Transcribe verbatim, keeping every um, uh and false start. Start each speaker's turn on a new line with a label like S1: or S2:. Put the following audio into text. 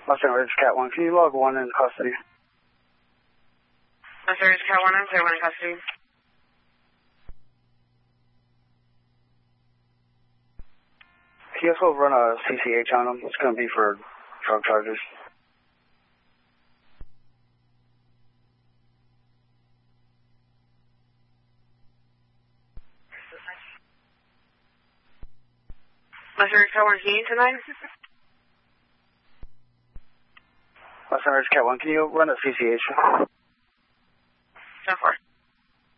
S1: Mustang Ridge Cat one, can you log one in custody?
S2: Mustang Ridge Cat one, I'm sorry, one in custody.
S1: Can you also run a C C H on him? It's going to be for drug charges.
S2: Mustang Ridge Cat one, can you tonight?
S1: Mustang Ridge Cat one, can you run a C C H?
S2: ten four.